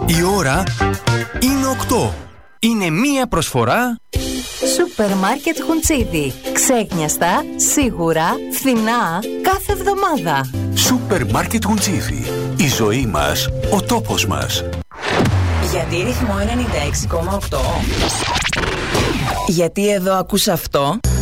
Η ώρα είναι 8. Είναι μία προσφορά Σούπερ Μάρκετ Χουντσίδι. Ξέκνιαστα, σίγουρα, φθηνά, κάθε εβδομάδα. Σούπερ Μάρκετ Χουντσίδι. Η ζωή μας, ο τόπος μας. Γιατί ρυθμό 96,8? Γιατί εδώ ακούς αυτό?